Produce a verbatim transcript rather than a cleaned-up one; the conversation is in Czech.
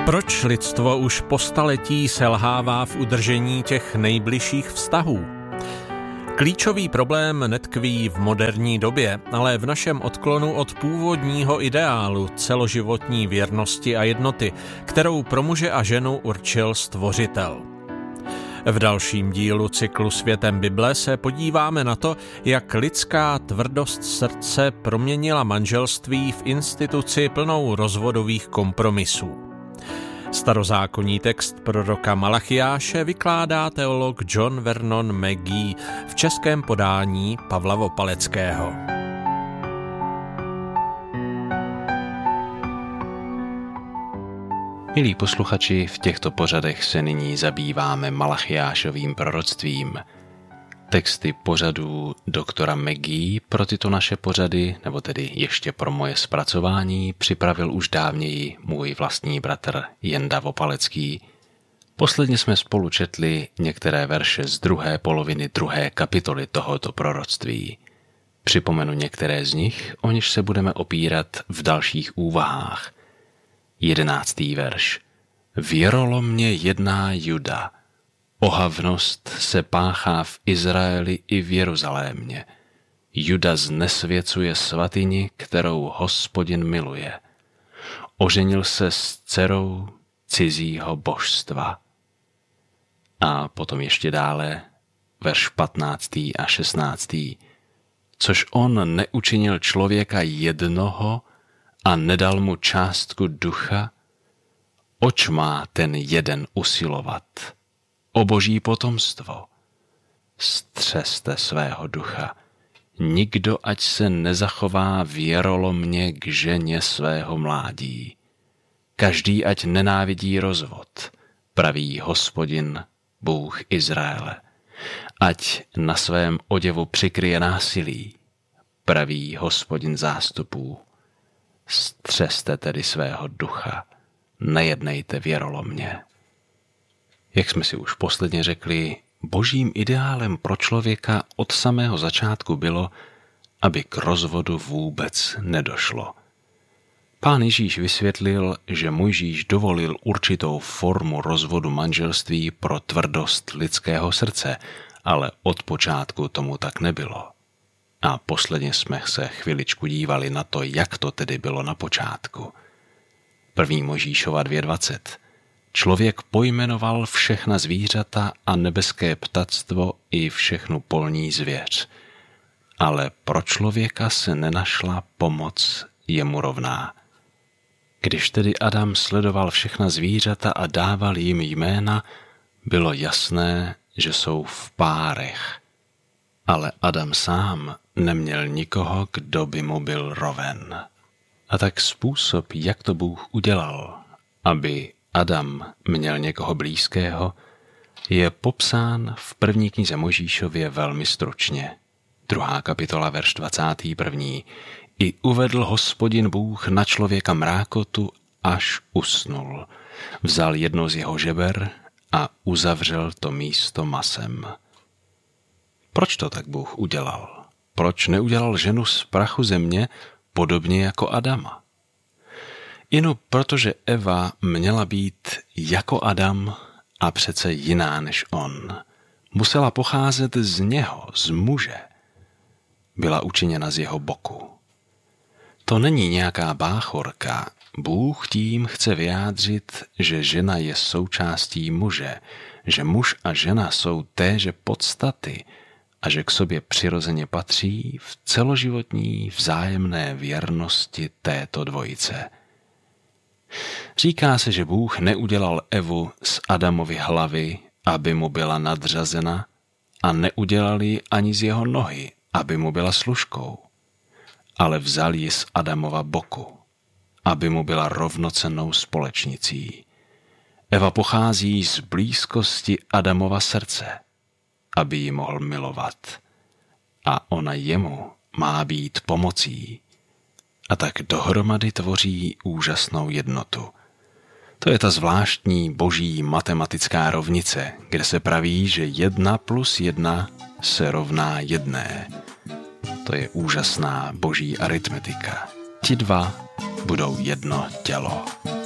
Proč lidstvo už po staletí selhává v udržení těch nejbližších vztahů? Klíčový problém netkví v moderní době, ale v našem odklonu od původního ideálu celoživotní věrnosti a jednoty, kterou pro muže a ženu určil Stvořitel. V dalším dílu cyklu Světem Bible se podíváme na to, jak lidská tvrdost srdce proměnila manželství v instituci plnou rozvodových kompromisů. Starozákonní text proroka Malachiáše vykládá teolog John Vernon Maggee v českém podání Pavla Vopaleckého. Milí posluchači, v těchto pořadech se nyní zabýváme Malachiášovým proroctvím. Texty pořadů doktora Maggee pro tyto naše pořady, nebo tedy ještě pro moje zpracování, připravil už dávněji můj vlastní bratr Jenda Vopalecký. Posledně jsme spolu četli některé verše z druhé poloviny druhé kapitoly tohoto proroctví. Připomenu některé z nich, o něž se budeme opírat v dalších úvahách. Jedenáctý verš. Věrolomně jedná Juda. Ohavnost se páchá v Izraeli i v Jeruzalémě. Juda znesvěcuje svatyni, kterou Hospodin miluje. Oženil se s dcerou cizího božstva. A potom ještě dále, verš patnáctý a šestnáctý. Což on neučinil člověka jednoho a nedal mu částku ducha, oč má ten jeden usilovat? O boží potomstvo. Střeste svého ducha. Nikdo ať se nezachová věrolomně k ženě svého mládí. Každý ať nenávidí rozvod, praví Hospodin, Bůh Izraele. Ať na svém oděvu přikryje násilí, praví Hospodin zástupů. Střeste tedy svého ducha, nejednejte věrolomně. Jak jsme si už posledně řekli, božím ideálem pro člověka od samého začátku bylo, aby k rozvodu vůbec nedošlo. Pán Ježíš vysvětlil, že Mojžíš dovolil určitou formu rozvodu manželství pro tvrdost lidského srdce, ale od počátku tomu tak nebylo. A posledně jsme se chviličku dívali na to, jak to tedy bylo na počátku. První Mojžíšova dvě dvacet. Člověk pojmenoval všechna zvířata a nebeské ptactvo i všechnu polní zvěř. Ale pro člověka se nenašla pomoc jemu rovná. Když tedy Adam sledoval všechna zvířata a dával jim jména, bylo jasné, že jsou v párech. Ale Adam sám neměl nikoho, kdo by mu byl roven. A tak způsob, jak to Bůh udělal, aby Adam měl někoho blízkého, je popsán v první knize Mojžíšově velmi stručně. Druhá kapitola, verš dvacátý první. I uvedl Hospodin Bůh na člověka mrákotu, až usnul. Vzal jedno z jeho žeber a uzavřel to místo masem. Proč to tak Bůh udělal? Proč neudělal ženu z prachu země podobně jako Adama? Jen protože Eva měla být jako Adam a přece jiná než on. Musela pocházet z něho, z muže. Byla učiněna z jeho boku. To není nějaká báchorka. Bůh tím chce vyjádřit, že žena je součástí muže, že muž a žena jsou téže podstaty a že k sobě přirozeně patří v celoživotní vzájemné věrnosti této dvojice. Říká se, že Bůh neudělal Evu z Adamovy hlavy, aby mu byla nadřazena, a neudělal ji ani z jeho nohy, aby mu byla služkou, ale vzal ji z Adamova boku, aby mu byla rovnocennou společnicí. Eva pochází z blízkosti Adamova srdce, aby ji mohl milovat, a ona jemu má být pomocí. A tak dohromady tvoří úžasnou jednotu. To je ta zvláštní boží matematická rovnice, kde se praví, že jedna plus jedna se rovná jedné. To je úžasná boží aritmetika. Ti dva budou jedno tělo.